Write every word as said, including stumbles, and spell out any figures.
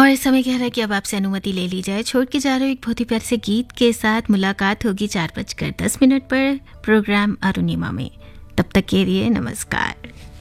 और समय कह रहा है कि अब आपसे अनुमति ले ली जाए। छोड़ के जा रहे हो एक बहुत ही प्यारे से गीत के साथ। मुलाकात होगी चार बजकर दस मिनट पर प्रोग्राम अरुणिमा में। तब तक के लिए नमस्कार।